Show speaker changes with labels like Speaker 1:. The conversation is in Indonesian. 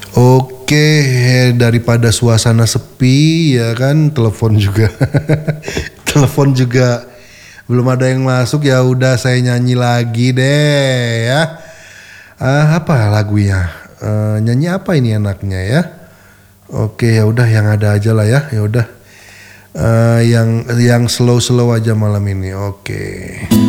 Speaker 1: Oke, daripada suasana sepi ya kan, telepon juga. Telepon juga belum ada yang masuk, ya udah saya nyanyi lagi deh ya. Apa lagunya? Nyanyi apa ini enaknya ya? Oke, ya udah yang ada aja lah ya. Ya udah. Yang slow-slow aja malam ini. Oke.